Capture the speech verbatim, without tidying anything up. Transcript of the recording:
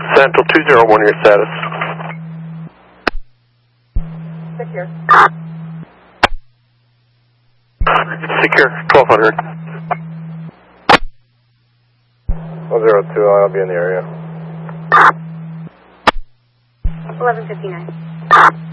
Central two zero one, your status. Secure. Secure, twelve hundred. one zero two, I'll be in the area. eleven fifty-nine.